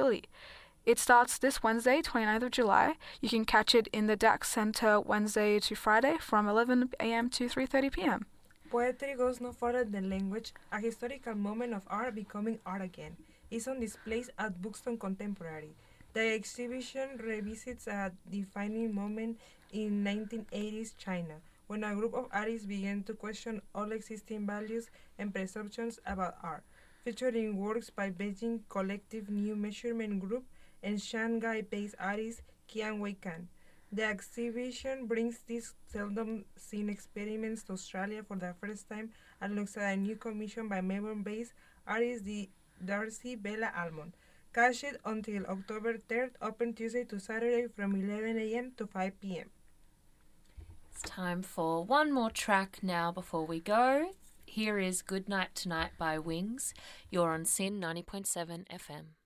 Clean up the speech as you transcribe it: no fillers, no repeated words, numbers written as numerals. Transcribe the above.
early. It starts this Wednesday, 29th of July. You can catch it in the Dax Center Wednesday to Friday from 11 a.m. to 3:30 p.m. Poetry goes no further than language, a historical moment of art becoming art again. Is on display at Buxton Contemporary. The exhibition revisits a defining moment in 1980s China, when a group of artists began to question all existing values and perceptions about art, featuring works by Beijing Collective New Measurement Group and Shanghai-based artist Qian Wei-kan. The exhibition brings these seldom-seen experiments to Australia for the first time alongside a new commission by Melbourne-based artist Darcy Bella Almond. Catch it until October 3rd, open Tuesday to Saturday from 11 a.m. to 5 p.m. It's time for one more track now before we go. Here is Good Night Tonight by Wings. You're on SYN 90.7 FM.